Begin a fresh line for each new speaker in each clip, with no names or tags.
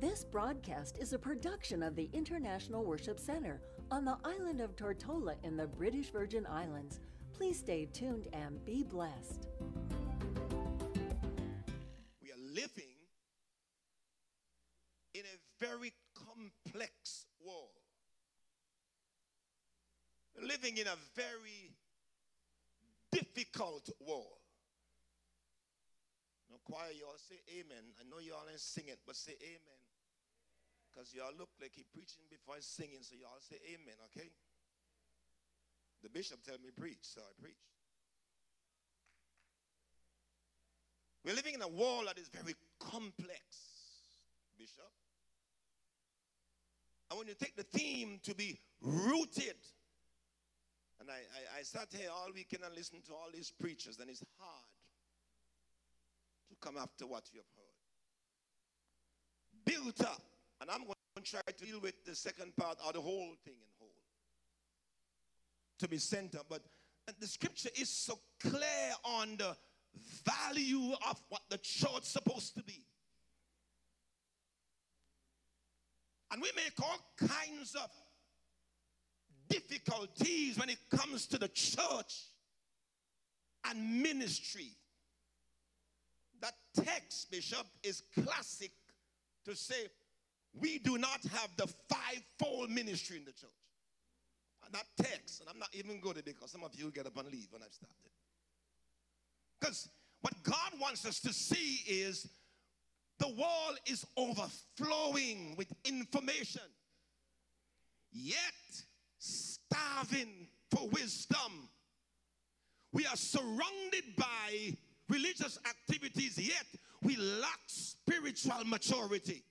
This broadcast is a production of the International Worship Center on the island of Tortola in the British Virgin Islands. Please stay tuned and be blessed.
We are living in a very complex world. We're living in a very difficult world. Now, choir, you all say amen. I know you all ain't sing it, but say amen. Because you all look like he preaching before he's singing, so you all say amen, okay? The bishop tell me preach, so I preach. We're living in a world that is very complex, Bishop. And when you take the theme to be rooted, and I sat here all weekend and listened to all these preachers, and it's hard to come after what you have heard. Built up. And I'm going to try to deal with the second part or the whole thing in whole. To be centered. But the scripture is so clear on the value of what the church is supposed to be. And we make all kinds of difficulties when it comes to the church and ministry. That text, Bishop, is classic to say we do not have the fivefold ministry in the church. And that text, and I'm not even going to because some of you get up and leave when I've started. Because what God wants us to see is the world is overflowing with information, yet starving for wisdom. We are surrounded by religious activities, yet we lack spiritual maturity.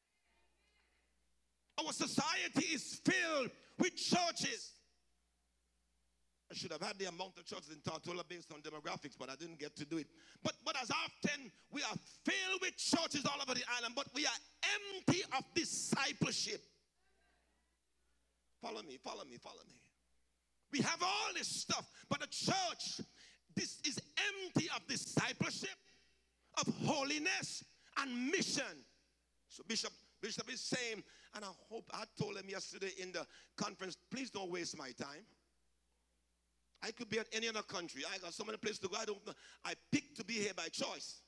Our society is filled with churches. I should have had the amount of churches in Tortola based on demographics, but I didn't get to do it. But as often, we are filled with churches all over the island, but we are empty of discipleship. Follow me, follow me, follow me. We have all this stuff, but the church, this is empty of discipleship, of holiness, and mission. So Bishop is saying, and I told him yesterday in the conference, please don't waste my time. I could be at any other country. I got so many places to go. I don't know. I picked to be here by choice.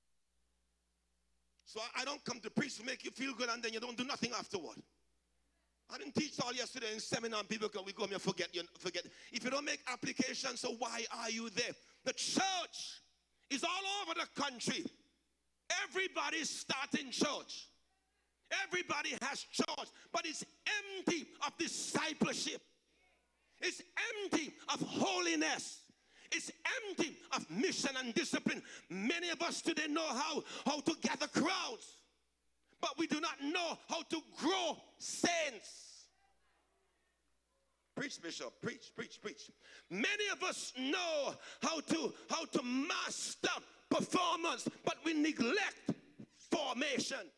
So I don't come to preach to make you feel good and then you don't do nothing afterward. I didn't teach all yesterday in seminar and people can we go and forget. If you don't make application, so why are you there? The church is all over the country. Everybody's starting church. Everybody has church, but it's empty of discipleship. It's empty of holiness. It's empty of mission and discipline. Many of us today know how to gather crowds, but we do not know how to grow saints. Preach, Bishop, preach, preach, preach. Many of us know how to master performance, but we neglect formation.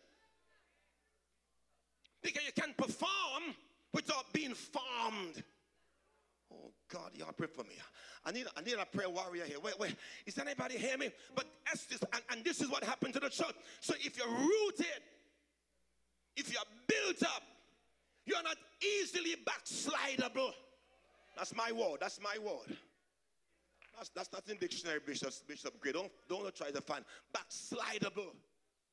Because you can perform without being formed. Oh God, y'all pray for me. I need a prayer warrior here. Wait. Is anybody hear me? But and this is what happened to the church. So if you're rooted, if you're built up, you're not easily backslidable. That's my word. That's my word. That's not in dictionary, Bishop Gray. Don't try to find backslidable.